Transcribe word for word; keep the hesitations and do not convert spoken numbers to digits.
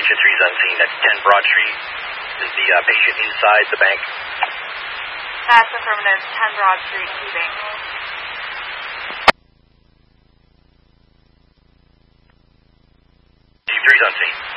Engine three is unseen. That's ten Broad Street. Is the uh, patient inside the bank? That's affirmative. ten Broad Street, keeping. Engine three is unseen.